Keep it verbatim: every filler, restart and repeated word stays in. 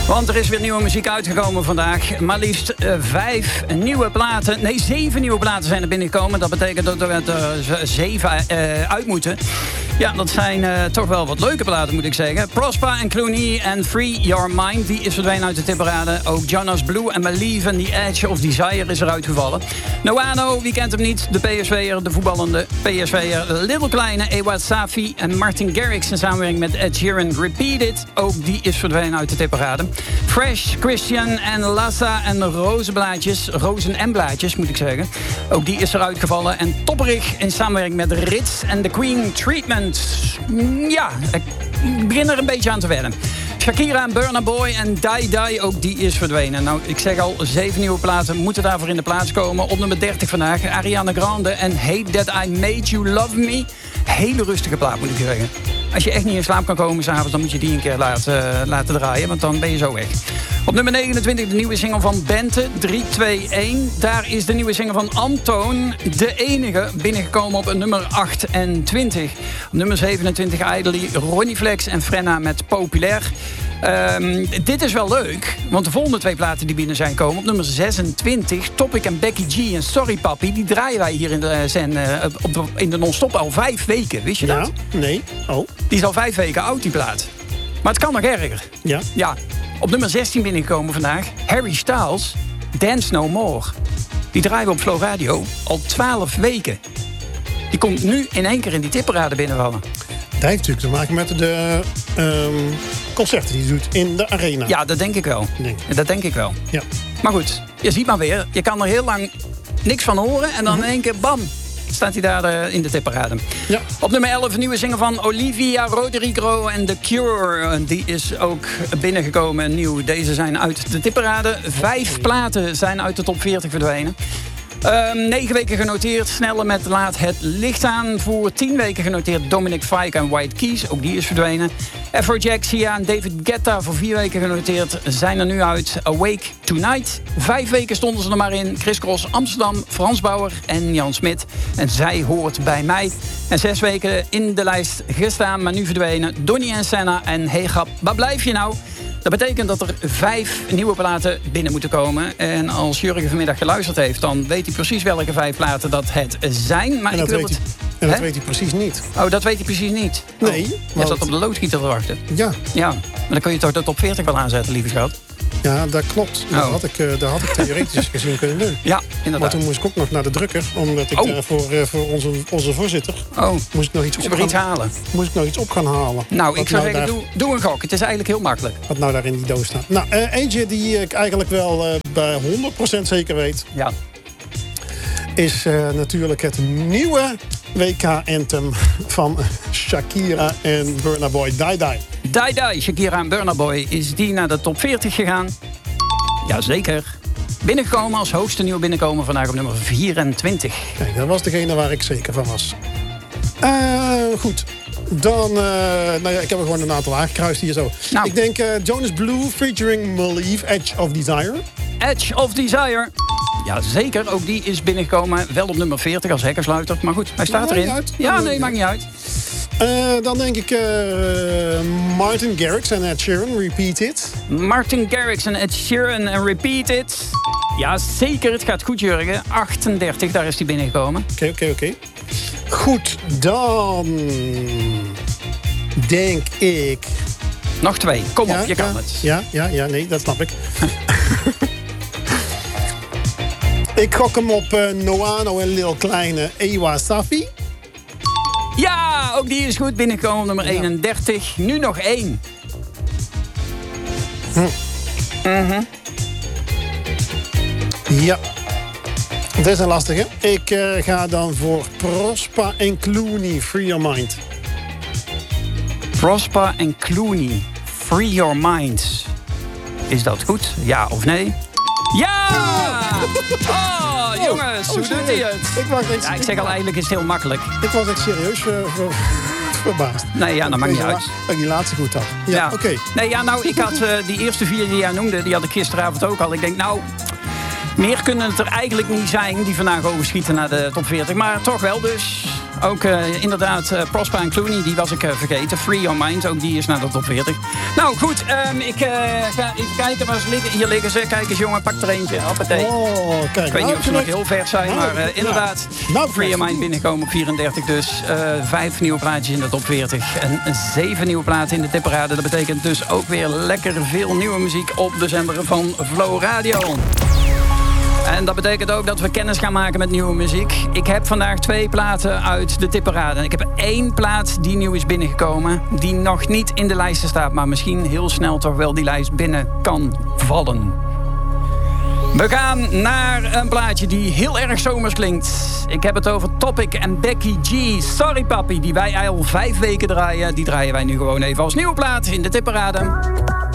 Want er is weer nieuwe muziek uitgekomen vandaag. Maar liefst uh, vijf nieuwe platen. Nee, zeven nieuwe platen zijn er binnengekomen. Dat betekent dat er uh, zeven uh, uit moeten. Ja, dat zijn uh, toch wel wat leuke platen, moet ik zeggen. Prospa en Clooney en Free Your Mind. Die is verdwenen uit de tipparade. Ook Jonas Blue en Believe and The Edge of Desire is eruit gevallen. Noano, wie kent hem niet? De P S V'er, de voetballende P S V'er. Little Kleine, Ewa Safi en Martin Garrix in samenwerking met Ed Sheeran. Repeat It, ook die is verdwenen uit de tipparade. Fresh, Christian en Lassa en Rozenblaadjes. Rozen en blaadjes, moet ik zeggen. Ook die is eruit gevallen. En Topperig in samenwerking met Ritz en The Queen Treatment. Ja, ik begin er een beetje aan te wennen. Shakira en Burna Boy en Die Die, ook die is verdwenen. Nou, ik zeg al, zeven nieuwe platen moeten daarvoor in de plaats komen. Op nummer dertig vandaag, Ariana Grande en Hate That I Made You Love Me. Hele rustige plaat, moet ik zeggen. Als je echt niet in slaap kan komen s'avonds, dan moet je die een keer laten, uh, laten draaien, want dan ben je zo weg. Op nummer negenentwintig de nieuwe single van Bente, drie twee een. Daar is de nieuwe single van Antoon, De Enige, binnengekomen op nummer achtentwintig. Op nummer zevenentwintig Idly, Ronnie Flex en Frenna met Populair. Um, dit is wel leuk, want de volgende twee platen die binnen zijn komen op nummer zesentwintig, Topic en Becky G en Sorry Papi, die draaien wij hier in de, zijn, uh, op de, in de non-stop al vijf weken, wist je ja, dat? Nee, oh. Die is al vijf weken oud, die plaat. Maar het kan nog erger. Ja? Ja. Op nummer zestien binnengekomen vandaag, Harry Styles, Dance No More. Die draaien we op Flow Radio al twaalf weken. Die komt nu in één keer in die tipparade binnenvallen. Dat heeft natuurlijk te maken met de um, concerten die je doet in de arena. Ja, dat denk ik wel. Denk. Dat denk ik wel. Ja. Maar goed, je ziet maar weer. Je kan er heel lang niks van horen. En dan mm-hmm. in één keer, bam, staat hij daar uh, in de tipparade. Ja. Op nummer elf een nieuwe single van Olivia Rodrigo en The Cure. Die is ook binnengekomen nieuw. Deze zijn uit de tipparade. Vijf platen zijn uit de top veertig verdwenen. Um, negen weken genoteerd. Sneller met Laat het licht aan. Voor tien weken genoteerd Dominic Fike en White Keys. Ook die is verdwenen. Afrojack, Sia en David Guetta voor vier weken genoteerd. Zijn er nu uit. Awake Tonight. Vijf weken stonden ze er maar in. Chris Cross, Amsterdam, Frans Bauer en Jan Smit. En Zij hoort bij mij. En zes weken in de lijst gestaan, maar nu verdwenen. Donnie en Senna en Hey Gap, waar blijf je nou? Dat betekent dat er vijf nieuwe platen binnen moeten komen. En als Jurgen vanmiddag geluisterd heeft, dan weet hij precies welke vijf platen dat het zijn. Maar en dat, ik wil weet, het... hij, en dat weet hij precies niet. Oh, dat weet hij precies niet? Nee. Oh, want... je zat op de loodgieter te wachten. Ja. Ja, maar dan kun je toch de top veertig wel aanzetten, lieve schat? Ja, dat klopt. Dat, oh. had ik, uh, dat had ik theoretisch gezien kunnen doen. Ja, inderdaad. Maar toen moest ik ook nog naar de drukker. Omdat ik oh. uh, voor, uh, voor onze, onze voorzitter... Oh. moest ik nog iets, op gaan, iets halen. Moest ik nog iets op gaan halen. Nou, ik zou nou zeggen, daar, doe, doe een gok. Het is eigenlijk heel makkelijk. Wat nou daar in die doos staat. Nou, uh, eentje die ik eigenlijk wel uh, bij honderd procent zeker weet... Ja. is uh, natuurlijk het nieuwe W K-anthem van Shakira en Burna Boy, Die Die. Die Die, Shakira en Burna Boy. Is die naar de top veertig gegaan? Jazeker. Binnengekomen als hoogste nieuw binnenkomen vandaag op nummer vierentwintig. Kijk, dat was degene waar ik zeker van was. Uh, goed. Dan, uh, nou ja, ik heb er gewoon een aantal aangekruist hier zo. Nou. Ik denk uh, Jonas Blue featuring Believe, Edge of Desire. Edge of Desire. Ja, zeker. Ook die is binnengekomen. Wel op nummer veertig als hekkersluiter. Maar goed, hij staat erin. Ja, nee, maakt niet uit. Uh, dan denk ik uh, Martin Garrix en Ed Sheeran, Repeat It. Martin Garrix en Ed Sheeran en Repeat It. Ja, zeker. Het gaat goed, Jurgen. achtendertig, daar is hij binnengekomen. Oké, okay, oké, okay, oké. Okay. Goed, dan denk ik... Nog twee. Kom ja, op, je kan ja, het. Ja, ja, ja, nee, dat snap ik. Ik gok hem op uh, Noano en Lil Kleine, Ewa Safi. Ja, ook die is goed binnengekomen, nummer ja. eenendertig. Nu nog één. Hm. Mm-hmm. Ja. Het is een lastige. Ik uh, ga dan voor Prospa en Clooney, Free Your Mind. Prospa en Clooney, Free Your Mind. Is dat goed? Ja of nee? Ja! Oh, jongens, oh, hoe doet hij het? Ik, was echt... ja, ik zeg al, eigenlijk is het heel makkelijk. Ik was echt serieus ver, ver, verbaasd. Nee, ja, dat maakt niet uit. Dat ik die laatste goed had. Ja, ja. oké. Okay. Nee, ja, nou, ik had uh, die eerste vier die jij noemde, die had ik gisteravond ook al. Ik denk, nou, meer kunnen het er eigenlijk niet zijn die vandaag overschieten naar de top veertig. Maar toch wel, dus ook uh, inderdaad uh, Prosper en Clooney, die was ik uh, vergeten. Free Your Mind, ook die is naar de top veertig. Nou goed, um, ik uh, ga even kijken waar ze liggen. Hier liggen ze. Kijk eens jongen, pak er eentje. Hoppatee. Oh, kijk, ik weet nou, niet of ze nog heel vers zijn, nou, maar uh, inderdaad. Ja. Nou, Free Your Mind binnenkomen op vierendertig dus. Uh, vijf nieuwe plaatjes in de top veertig. En zeven nieuwe platen in de tipparade. Dat betekent dus ook weer lekker veel nieuwe muziek op de zender van Flow Radio. En dat betekent ook dat we kennis gaan maken met nieuwe muziek. Ik heb vandaag twee platen uit de tipparade. Ik heb één plaat die nieuw is binnengekomen. Die nog niet in de lijsten staat, maar misschien heel snel toch wel die lijst binnen kan vallen. We gaan naar een plaatje die heel erg zomers klinkt. Ik heb het over Topic en Becky G. Sorry Papi, die wij al vijf weken draaien. Die draaien wij nu gewoon even als nieuwe plaat in de tipparade.